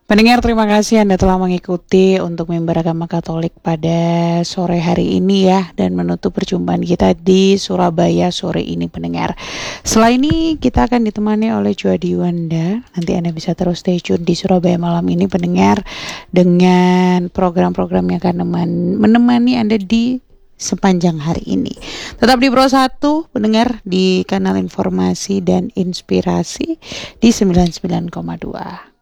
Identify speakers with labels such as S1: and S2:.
S1: Pendengar, terima kasih Anda telah mengikuti untuk Mimbar Agama Katolik pada sore hari ini ya, dan menutup perjumpaan kita di Surabaya sore ini pendengar. Setelah ini kita akan ditemani oleh Juadi Wanda. Nanti Anda bisa terus stay tune di Surabaya malam ini pendengar, dengan program-program yang akan menemani Anda di sepanjang hari ini. Tetap di Pro 1 pendengar, di kanal informasi dan inspirasi di 99,2.